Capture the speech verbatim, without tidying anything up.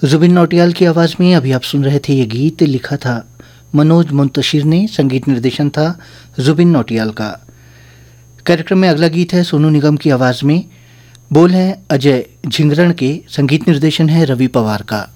जुबिन नौटियाल की आवाज़ में अभी आप सुन रहे थे ये गीत, लिखा था मनोज मुंतशिर ने, संगीत निर्देशन था जुबिन नौटियाल का। कार्यक्रम में अगला गीत है सोनू निगम की आवाज़ में, बोल है अजय झिंगरण के, संगीत निर्देशन है रवि पवार का।